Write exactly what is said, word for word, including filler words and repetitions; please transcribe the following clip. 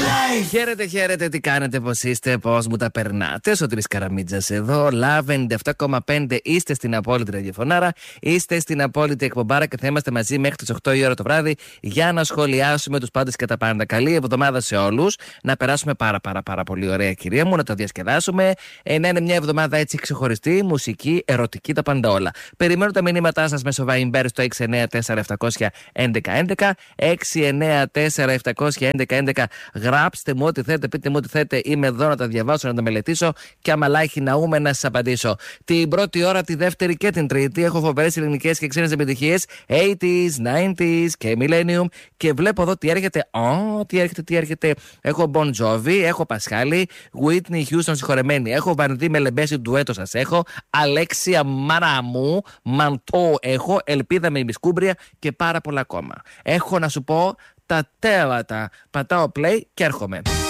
Χαίρετε, χαίρετε, τι κάνετε, πώς είστε, πώς μου τα περνάτε. Ο Σωτήρης Καραμίτζας εδώ, Love ενενήντα επτά κόμμα πέντε. Είστε στην απόλυτη ραδιοφωνάρα, είστε στην απόλυτη εκπομπάρα και θα είμαστε μαζί μέχρι τις οκτώ η ώρα το βράδυ για να σχολιάσουμε τους πάντες και τα πάντα. Καλή εβδομάδα σε όλους. Να περάσουμε πάρα πάρα πάρα πολύ ωραία, κυρία μου, να τα διασκεδάσουμε. Ε, να είναι μια εβδομάδα έτσι ξεχωριστή, μουσική, ερωτική, τα πάντα όλα. Περιμένω τα μηνύματά σας μέσω Viber στο έξι εννιά τέσσερα επτά ένα ένα ένα ένα, έξι εννιά τέσσερα επτά ένα ένα ένα ένα. Γράψτε μου ό,τι θέλετε, πείτε μου ό,τι θέλετε. Είμαι εδώ να τα διαβάσω, να τα μελετήσω και άμα λάχει ναούμε να σας απαντήσω. Την πρώτη ώρα, τη δεύτερη και την τρίτη έχω φοβερές ελληνικές και ξένες επιτυχίες ογδόντα, ενενήντα και Millennium. Και βλέπω εδώ τι έρχεται. Oh, τι έρχεται, τι έρχεται. Έχω Bon Jovi, έχω Πασχάλη, Whitney Houston συγχωρεμένη. Έχω Βανδί με Λεμπέση ντουέτο σας έχω. Αλέξια Μάρα μου, Μαντό έχω. Ελπίδα με Μισκούμπρια και πάρα πολλά ακόμα. Έχω να σου πω τα τέλατα. Πατάω play και έρχομαι.